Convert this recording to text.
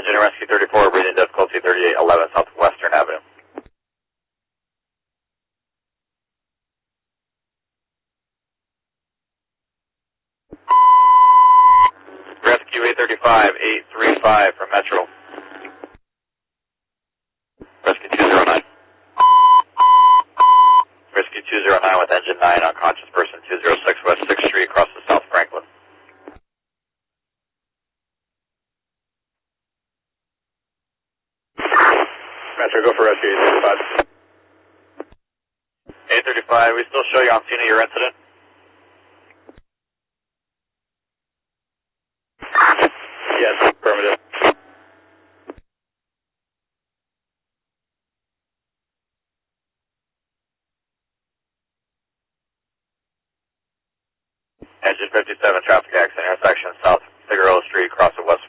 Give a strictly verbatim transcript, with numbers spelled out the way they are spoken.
Engine and Rescue thirty-four, breathing difficulty thirty-eight eleven Southwestern Avenue. Rescue eight thirty-five, eight three five from Metro. Rescue two zero nine. Rescue two zero nine with engine nine, unconscious person two zero six West sixth Street, across the South Franklin. Metro, go for rescue eight thirty-five. eight thirty-five, we still show you on scene of your incident? Yes, affirmative. Engine fifty-seven, traffic accident, intersection South Figueroa Street, across the West